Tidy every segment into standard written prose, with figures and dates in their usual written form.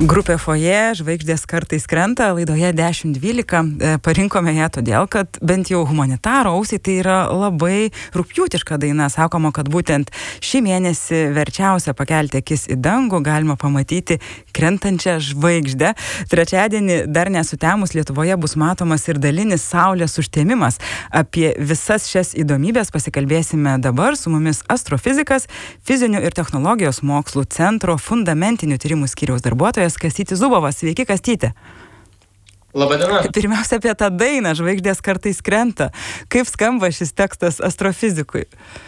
Grupė Foje, žvaigždės kartais krenta, laidoje 10-12. Parinkome ją todėl, kad bent jau humanitaro ausiai tai yra labai rugpjūtiška daina. Sakoma, kad būtent šį mėnesį verčiausia pakelti akis į dangų, galima pamatyti krentančią žvaigždę. Trečiadienį dar nesutemus Lietuvoje bus matomas ir dalinis saulės užtemimas. Apie visas šias įdomybės pasikalbėsime dabar. Su mumis astrofizikas, fizinių ir technologijos mokslų centro fundamentinių tyrimų skyriaus darbuotojas Kastytis Zubovas. Sveiki, Kastyti. Labadiena. Pirmiausia, apie tą dainą žvaigždės kartais krenta. Kaip skamba šis tekstas astrofizikui?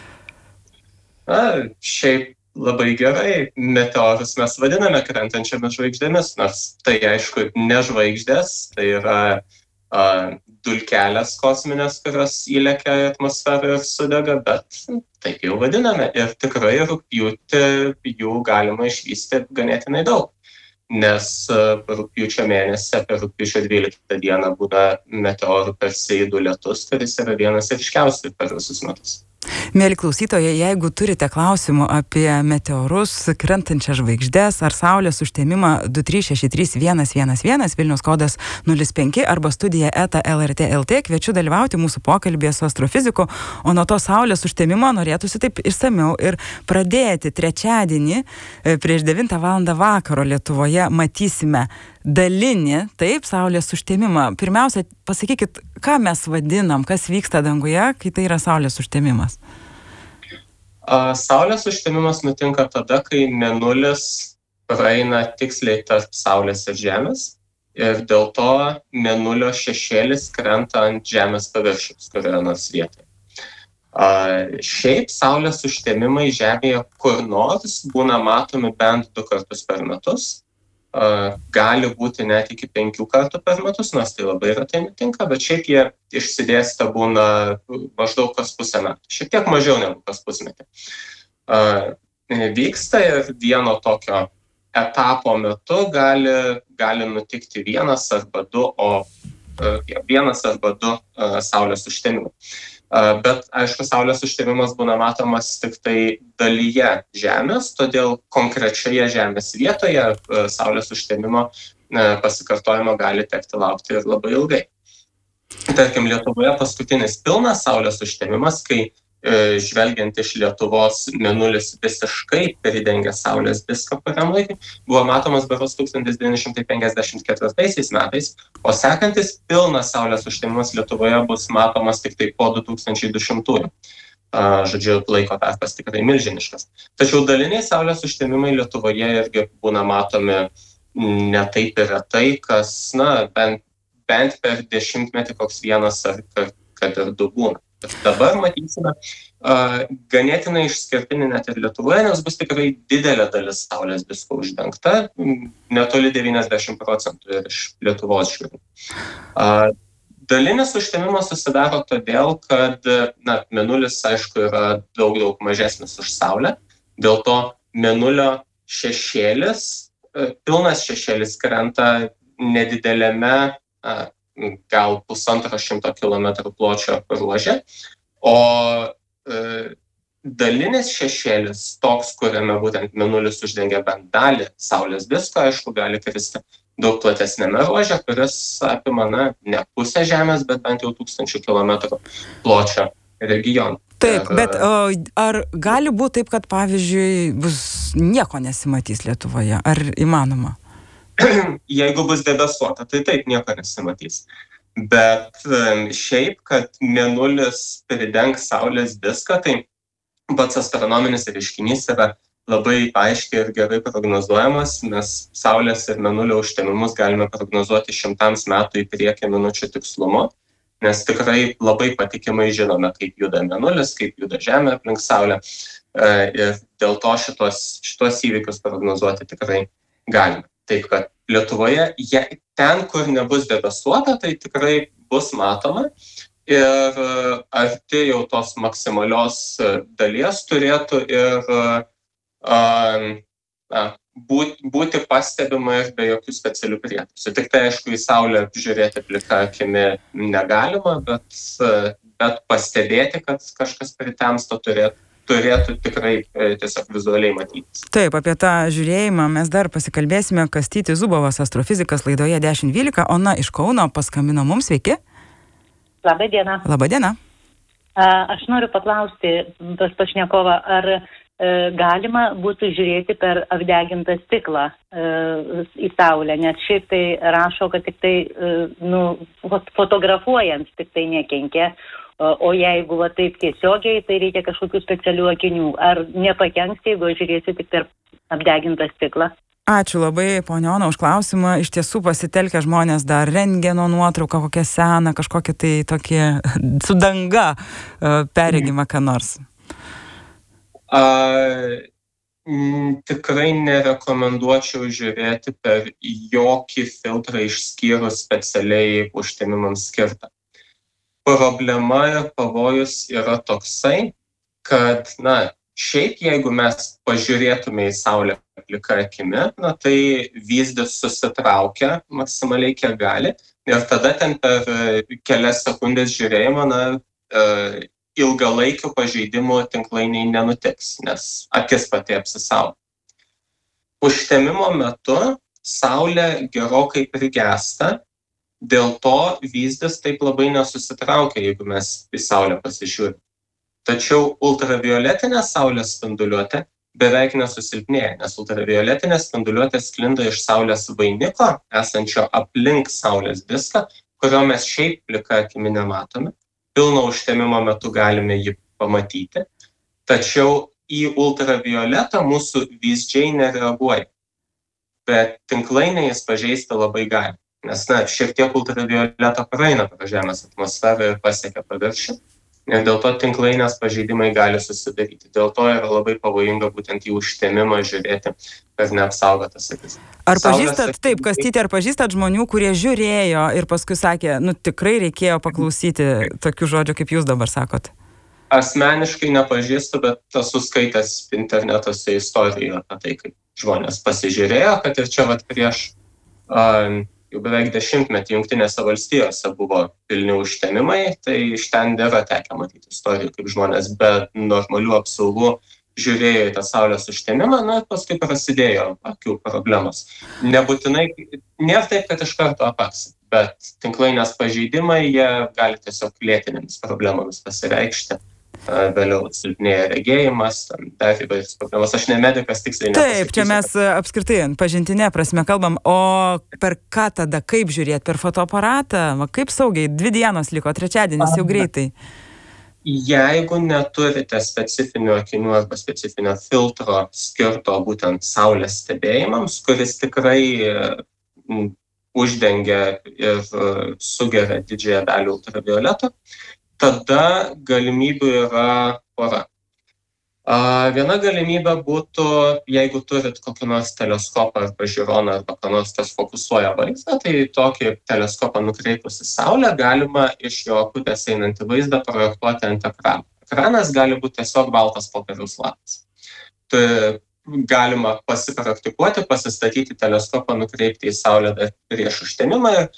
Šiaip labai gerai. Meteorus mes vadiname krentančiamis žvaigždėmis, nors tai aišku ne žvaigždės, tai yra dulkelės kosminės, kurios įlekia į atmosferą ir sudega, bet taip jau vadiname. Ir tikrai rugpjūtį jų galima išvysti ganėtinai daug. Nes rugpjūčio mėnesį, apie rugpjūčio 12 dieną būna meteorų Perseidų lietus, kuris yra vienas ryškiausių per visus metus. Mėly klausytojai, jeigu turite klausimų apie meteorus, krentančią žvaigždės ar saulės užtemimą 2363111, Vilniaus kodas 05 arba studija @lrt.lt, kviečiu dalyvauti mūsų pokalbėje su astrofiziku, o nuo to saulės užtemimo norėtųsi taip išsamiau ir pradėti. Trečiadienį prieš 9 val. Vakaro Lietuvoje matysime dalinį, taip, saulės užtemimą. Pirmiausia, pasakykit, ką mes vadinam, kas vyksta danguje, kai tai yra saulės užtemimas? Saulės užtemimas nutinka tada, kai mėnulis praeina tiksliai tarp Saulės ir Žemės ir dėl to mėnulio šešėlis krenta ant Žemės paviršiaus, kurioje nors vietoje. Šiaip saulės užtemimai Žemėje kur nors būna matomi bent 2 kartus per metus. Gali būti net iki 5 kartų per metus, nors tai labai retai nutinka, bet šiaip jie išsidėstę būna maždaug kas pusę metų. Šiek tiek mažiau negu kas pusmetį. Vyksta ir vieno tokio etapo metu gali nutikti vienas arba du saulės užtemimai. Bet, aišku, saulės užtemimas būna matomas tik tai dalyje Žemės, todėl konkrečioje Žemės vietoje saulės užtemimo pasikartojimo gali tekti laukti ir labai ilgai. Tarkim, Lietuvoje paskutinis pilnas saulės užtemimas, kai žvelgiant iš Lietuvos mėnulis visiškai pridengia Saulės diską kuriam laikui, buvo matomas berods 1954 metais, o sekantis pilnas Saulės užtemimas Lietuvoje bus matomas tik tai po 2200. Žodžiu, laiko tarpas tikrai milžiniškas. Tačiau daliniai Saulės užtemimai Lietuvoje irgi būna matomi ne taip ir retai, kas, bent per dešimtmetį koks vienas ar kad ir 2 būna. Dabar matysime ganėtinai išskirtinį net ir Lietuvoje, nes bus tikrai didelė dalis Saulės disko uždengta, netoli 90% ir iš Lietuvos žiūrint. Dalinis užtemimas susidaro todėl, kad mėnulis, aišku, yra daug mažesnis už Saulę, dėl to mėnulio šešėlis, pilnas šešėlis krenta nedidelėme gal 150 km pločio ruože, o dalinis šešėlis, toks, kuriame būtent mėnulis uždengia bent dalį Saulės disko, aišku, gali kristi daug platesnėme ruože, kuris apima ne pusę Žemės, bet bent jau 1000 km pločio regioną. Taip, bet ar gali būti taip, kad, pavyzdžiui, nieko nesimatys Lietuvoje? Ar įmanoma? Jeigu bus debesuota, tai taip nieko nesimatys. Bet šiaip, kad mėnulis pridengs Saulės diską, tai pats astronominis reiškinys yra labai aiškiai ir gerai prognozuojamas, nes Saulės ir mėnulio užtemimus galime prognozuoti 100 metų į priekį minučių tikslumu, nes tikrai labai patikimai žinome, kaip juda mėnulis, kaip juda Žemė aplink Saulę. Ir dėl to šitos įvykius prognozuoti tikrai galime. Taip, kad Lietuvoje, ten, kur nebus debesuota, tai tikrai bus matoma ir arti jau tos maksimalios dalies turėtų ir būti pastebima ir be jokių specialių prietaisų. Tik tai, aišku, į Saulę žiūrėti plika akimi negalima, bet pastebėti, kad kažkas pritemsta turėtų turėtų tikrai tiesiog vizualiai matytis. Taip, apie tą žiūrėjimą mes dar pasikalbėsime. Kastytis Zubovas, astrofizikas, laidoje 10.12. Ona iš Kauno paskambino mums. Sveiki. Labą dieną. Labą dieną. Aš noriu paklausti pas pašnekovą, ar galima būtų žiūrėti per apdegintą stiklą į Saulę, nes šiaip tai rašo, kad tik tai fotografuojant tik tai nekenkia, o jeigu taip tiesiogiai, tai reikia kažkokių specialių akinių. Ar nepakenks, jeigu žiūrėsi tik per apdegintą stiklą? Ačiū labai, ponia Ona, už klausimą. Iš tiesų pasitelkia žmonės dar rentgeno nuotrauką, kokią seną, kažkokią tai tokie su danga perregimą ką nors. Tikrai nerekomenduočiau žiūrėti per jokį filtrą išskyrus specialiai užtemimams skirtą. Problema ir pavojus yra toksai, kad, šiaip jeigu mes pažiūrėtume į Saulę plika akimi, tai vyzdis susitraukia maksimaliai kiek gali ir tada ten per kelias sekundės žiūrėjimo, ilgalaikių pažeidimų tinklainiai nenutiks, nes akis pati apsisaugo. Užtemimo metu Saulė gerokai prigęsta, dėl to vyzdis taip labai nesusitraukia, jeigu mes į Saulę pasižiūrime. Tačiau ultravioletinė Saulės spinduliuotė beveik nesusilpnėja, nes ultravioletinė spinduliuotė sklinda iš Saulės vainiko, esančio aplink Saulės diską, kurio mes šiaip plika akimi nematome. Pilno užtemimo metu galime jį pamatyti, tačiau į ultravioletą mūsų vyzdžiai nereaguoja. Bet tinklainę jis pažeisti labai gali, nes šiek tiek ultravioletą praeina pro Žemės atmosferą ir pasiekia paviršių. Ir dėl to tinklainės pažeidimai gali susidaryti. Dėl to yra labai pavojinga būtent į užtemimą žiūrėti per neapsaugotas akis. Ar pažįstat, taip, Kastytė, ar pažįstat žmonių, kurie žiūrėjo ir paskui sakė, tikrai reikėjo paklausyti tokių žodžių, kaip jūs dabar sakot? Asmeniškai nepažįstu, bet esu skaitęs internetuose istorijų apie tai, kaip žmonės pasižiūrėjo, kad ir čia prieš jau beveik 10 metų Jungtinėse valstijose buvo pilni užtemimai, tai iš ten yra tekę matyti istorijų, kaip žmonės be normalių apsaugų žiūrėjo į tą Saulės užtemimą, ir paskui prasidėjo akių problemos. Nebūtinai, nėra taip, kad iš karto apaks, bet tinklainės pažeidimai, jie gali tiesiog lėtinėmis problemomis pasireikšti. Vėliau silpnėja regėjimas, dar įvairias problemas. Aš ne medikas, tiksliai nepasakysiu. Taip, čia mes apskritai pažintinė prasme kalbam, o per ką tada, kaip žiūrėti, per fotoaparatą, kaip saugiai, 2 dienos liko, trečiadienis jau greitai. Jeigu neturite specifinių akinių arba specifinio filtro skirto būtent Saulės stebėjimams, kuris tikrai uždengia ir sugeria didžiąją dalį ultravioleto, tada galimybių yra pora. Viena galimybė būtų, jeigu turit kokį nors teleskopą arba žiūroną arba ką nors, kas fokusuoja vaizdą, tai tokį teleskopą nukreipus į Saulę galima iš jo akutės einantį vaizdą projektuoti ant ekrano. Ekranas gali būti tiesiog baltas popieriaus lapas. Tai galima pasipraktikuoti, pasistatyti teleskopą, nukreipti į Saulę dar prieš užtemimą ir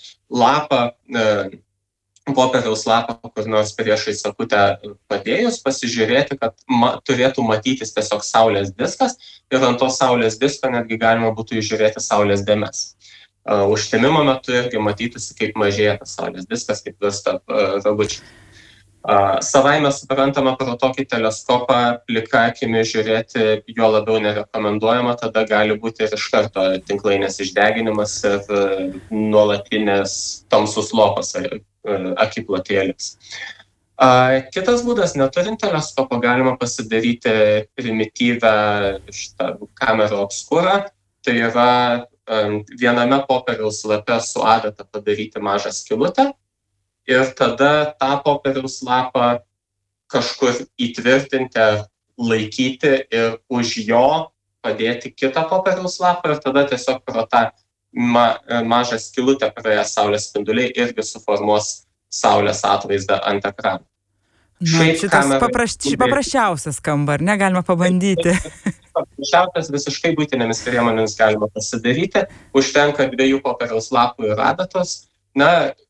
popieriaus lapą, kur nors priešais akutę padėjus, pasižiūrėti, kad turėtų matytis tiesiog Saulės diskas ir ant to Saulės disko netgi galima būtų įžiūrėti Saulės dėmes. Užtemimo metu irgi matytųsi, kaip mažėja tas Saulės diskas, kaip virsta ragučiai. Savaime suprantama, pro tokį teleskopą plika akimi žiūrėti jo labiau nerekomenduojama, tada gali būti ir iš karto tinklainės išdeginimas ir nuolatinės tamsus lopas akiplotėlis. Kitas būdas, neturint teleskopo, galima pasidaryti primityvę kamerą obskurą. Tai yra viename popieriaus lape su adata padaryti mažą skylutę ir tada tą popieriaus lapą kažkur įtvirtinti, laikyti ir už jo padėti kitą popieriaus lapą ir tada tiesiog pro tą mažą skylutę praėję Saulės spinduliai irgi suformuos Saulės atvaizdą ant ekrano. Šitas paprasčiausias skamba, ar ne, galima pabandyti? Paprasčiausias visiškai būtinėmis priemonėmis galima pasidaryti. Užtenka 2 popieriaus lapų ir adatos.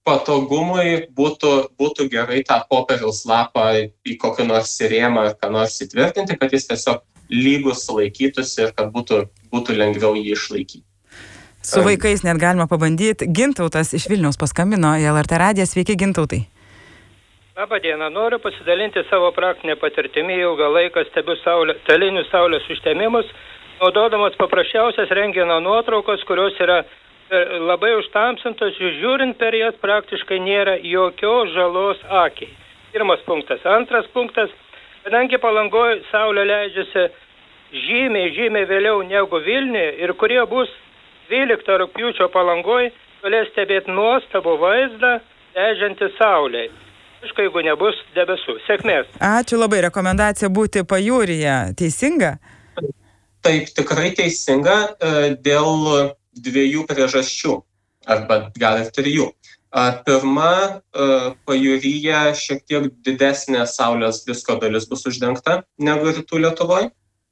patogumui būtų gerai tą popieriaus lapą į kokį nors rėmą ar ką nors įtvirtinti, kad jis tiesiog lygus laikytųsi ir kad būtų lengviau jį išlaikyti. Su vaikais net galima pabandyti. Gintautas iš Vilniaus paskambino į LRT radiją. Sveiki, Gintautai. Labą dieną. Noriu pasidalinti savo praktinę patirtimį. Ilgą laiką stebiu talinius saulės užtemimus, naudodamas paprasčiausias rentgeno nuotraukos, kurios yra labai užtamsintos, žiūrint per jas praktiškai nėra jokios žalos akiai. Pirmas punktas. Antras punktas, kadangi Palangoje saulė leidžiasi žymiai vėliau negu Vilniuje ir kurie bus 12 rugpjūčio Palangoje, galės stebėti nuostabų vaizdą leidžiantį saulei. Aišku, jeigu nebus debesų. Sėkmės. Ačiū labai. Rekomendacija būti pajūryje. Teisinga? Taip, tikrai teisinga dėl 2 priežasčių, arba gal ir 3. Pirma, pajūryje šiek tiek didesnė saulės disko dalis bus uždengta negu rytų Lietuvoje.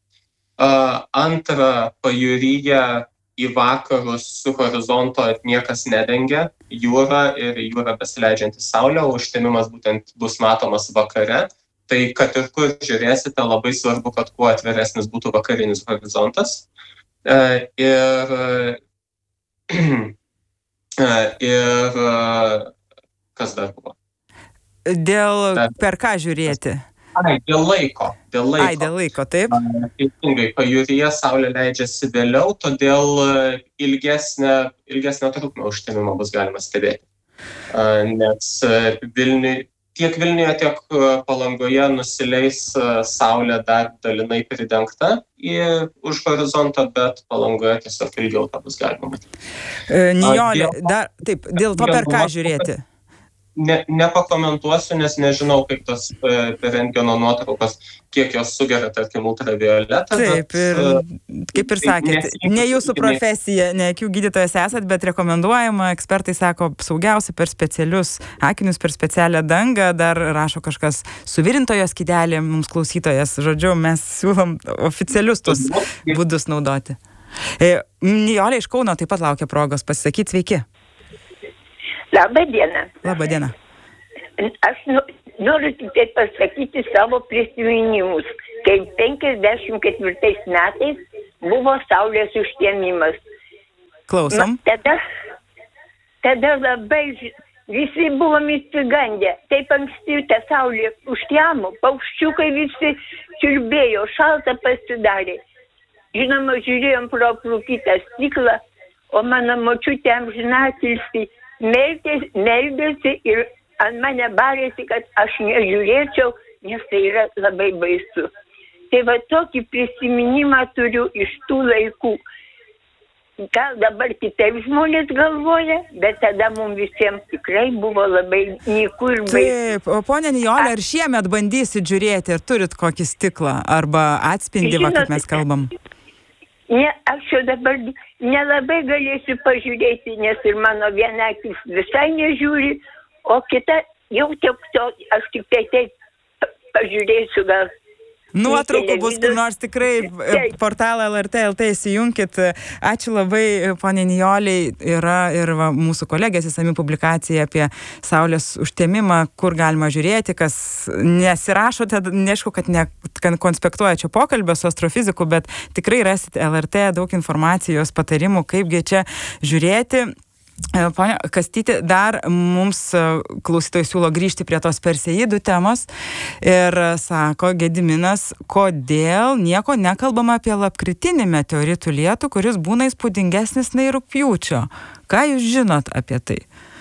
Antra, pajūryje į vakarus su horizonto niekas nedengia jūrą ir jūrą besileidžianti saulė, o užtemimas būtent bus matomas vakare. Tai kad ir kur žiūrėsite, labai svarbu, kad kuo atviresnis būtų vakarinis horizontas. Ir kas dar buvo? Per ką žiūrėti? Dėl laiko. Dėl laiko, taip. Teisingai, pajūryje saulė leidžiasi vėliau, todėl ilgesnę trukmę užtemimo bus galima stebėti. Nes tiek Vilniuje, tiek Palangoje nusileis saulė dar dalinai pridengta už horizonto, bet Palangoje tiesiog ilgiau tą bus galima matyti. Nijolė, dėl to per ką žiūrėti? Nepakomentuosiu, nes nežinau, kaip tos rentgeno nuotraukos, kiek jos sugeria, tarkim, ultravioletą. Taip, ir kaip ir sakėt, ne jūsų profesija, ne akių gydytojas esat, bet rekomenduojama, ekspertai sako, saugiausia per specialius akinius, per specialią dangą, dar rašo kažkas suvirintojo skydelį, mums klausytojas, žodžiu, mes siūlom oficialius tus būdus naudoti. Nijolė iš Kauno taip pat laukia progos pasisakyti, sveiki. Labą dieną. Labą dieną. Aš noriu tik tai pasakyti savo prisiminimus, kai 54 metais buvo saulės užtemimas. Klausom. Tada labai visi buvom įsigandę. Taip anksti ta saulė užtemo, paukščiukai visi čiulbėjo, šalta pasidarė. Žinoma, žiūrėjom pro aprūkytą stiklą, o mano močiutė amžinatilsį meldėsi ir ant mane barėsi, kad aš nežiūrėčiau, nes tai yra labai baisu. Tai va tokį prisiminimą turiu iš tų laikų. Gal dabar kitaip žmonės galvoja, bet tada mums visiems tikrai buvo labai nyku ir baisu. Taip, o ponia Nijolė, ar šiemet bandysit žiūrėti, ar turit kokį stiklą arba atspindį, kaip mes kalbam? Ne, aš jau dabar nelabai galėsiu pažiūrėti, nes ir mano viena akis visai nežiūri, o kita jau aš tik tai pažiūrėsiu gal. Nuotraukų bus kur nors tikrai, portalą LRT LT įsijunkit. Ačiū labai, ponė Nijoliai. Yra ir mūsų kolegės įsami publikacija apie saulės užtemimą, kur galima žiūrėti, kas nesirašote, neaišku, kad nekonspektuoja čia pokalbio su astrofiziku, bet tikrai rasite LRT daug informacijos, patarimų, kaipgi čia žiūrėti. Ponia Kastytė, dar mums klausytojai siūlo grįžti prie tos Perseidų temos ir sako Gediminas, kodėl nieko nekalbama apie lapkritinį meteoritų lietų, kuris būna įspūdingesnis nei rugpjūčio. Ką jūs žinot apie tai?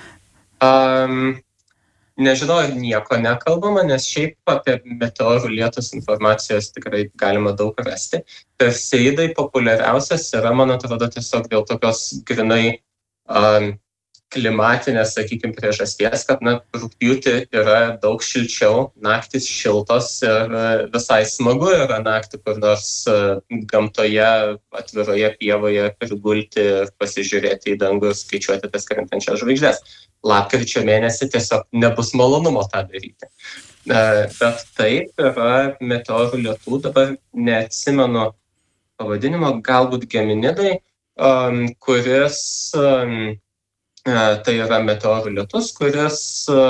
Nežinau, ar nieko nekalbama, nes šiaip apie meteorų lietus informacijos tikrai galima daug rasti. Perseidai populiariausias yra, man atrodo, tiesiog dėl tokios grinai klimatinės, sakykime, priežasties, kad rugpjūtį yra daug šilčiau, naktis šiltos ir visai smagu yra naktį kur nors gamtoje, atviroje pievoje prigulti ir pasižiūrėti į dangų ir skaičiuoti tas krentančias žvaigždės. Lapkričio mėnesį tiesiog nebus malonumo tą daryti. Bet taip yra meteorų lietų, dabar neatsimenu pavadinimo, galbūt Geminidai, kuris tai yra meteorų lietus, kuris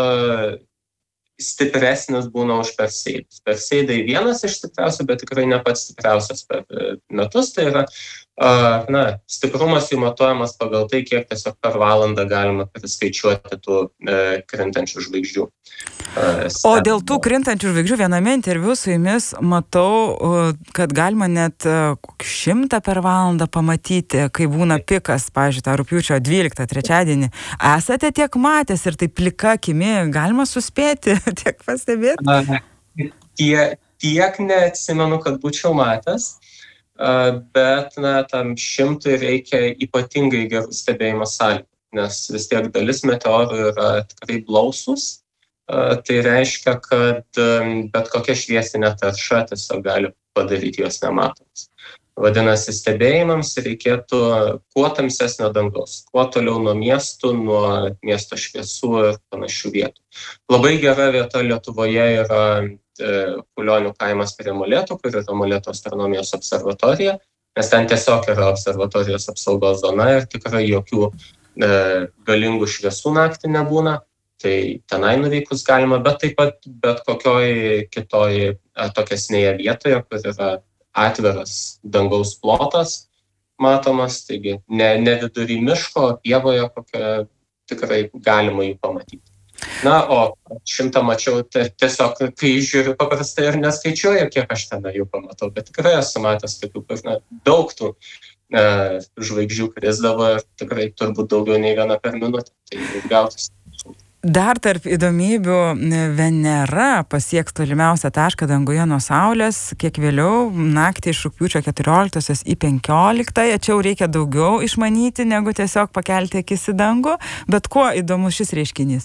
stipresnis būna už Perseidus. Perseidai vienas iš stipriausių, bet tikrai ne pats stipriausias per metus. Tai yra stiprumas jų matuojamas pagal tai, kiek tiesiog per valandą galima priskaičiuoti tų krintančių žvaigždžių. O dėl tų krintančių žvaigždžių viename interviu su jumis matau, kad galima net 100 per valandą pamatyti, kai būna pikas, pavyzdžiui, tą rugpjūčio 12 trečiadienį. Esate tiek matęs ir tai plika akimi galima suspėti, tiek pastebėti? Tiek neatsimenu, kad būčiau matęs. Bet tam 100 reikia ypatingai gerų stebėjimo sąlygų, nes vis tiek dalis meteorų yra tikrai blausus. Tai reiškia, kad bet kokia šviesinė tarša tiesiog gali padaryti juos nematomus. Vadinasi, stebėjimams reikėtų kuo tamsesnio dangaus, kuo toliau nuo miestų, nuo miesto šviesų ir panašių vietų. Labai gera vieta Lietuvoje yra Kulionių kaimas prie Molėtų, kur yra Molėtų astronomijos observatorija, nes ten tiesiog yra observatorijos apsaugos zona ir tikrai jokių galingų šviesų naktį nebūna, tai tenai nuvykus galima, bet taip pat bet kokioj kitoj atokesnėje vietoje, kur yra atviras dangaus plotas matomas, taigi ne vidury miško, pievoje kokia tikrai galima jų pamatyti. O 100 mačiau tiesiog, kai žiūriu paprastai ir neskaičiuoju, kiek aš ten jų pamatau, bet tikrai esu matęs tokių, daug tų žvaigždžių krisdavo ir tikrai turbūt daugiau nei viena per minutę. Tai gautas. Dar tarp įdomybių Venera pasieks tolimiausią tašką danguje nuo Saulės, kiek vėliau, naktį iš rugpjūčio 14 į 15. Čia jau reikia daugiau išmanyti, negu tiesiog pakelti akis į dangų, bet kuo įdomus šis reiškinys?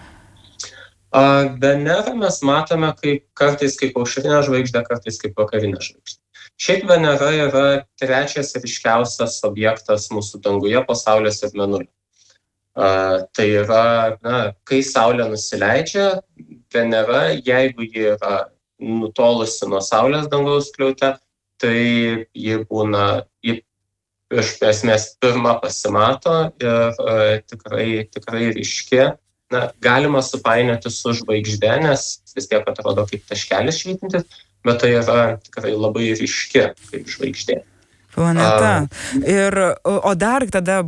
Venerą mes matome kartais kaip aušrinę žvaigždę, kartais kaip vakarinę žvaigždę. Šiaip Venera yra trečias ryškiausias objektas mūsų danguje po Saulės ir Mėnulio. Tai yra, kai Saulė nusileidžia, Venera, jeigu ji yra nutolusi nuo Saulės dangaus skliaute, tai ji iš esmės pirma pasimato ir tikrai ryški. Galima supainioti su žvaigžde, nes vis tiek atrodo kaip taškelis švytintis, bet tai yra tikrai labai ryški kaip žvaigždė. Planeta. O dar tada